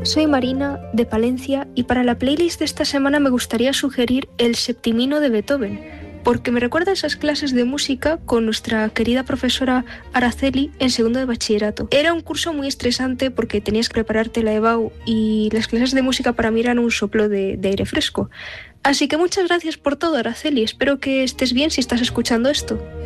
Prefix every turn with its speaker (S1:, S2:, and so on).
S1: Soy Marina, de Palencia, y para la playlist de esta semana me gustaría sugerir El Septimino de Beethoven, porque me recuerda a esas clases de música con nuestra querida profesora Araceli en segundo de bachillerato. Era un curso muy estresante porque tenías que prepararte la EBAU y las clases de música para mí eran un soplo de aire fresco. Así que muchas gracias por todo, Araceli. Espero que estés bien si estás escuchando esto.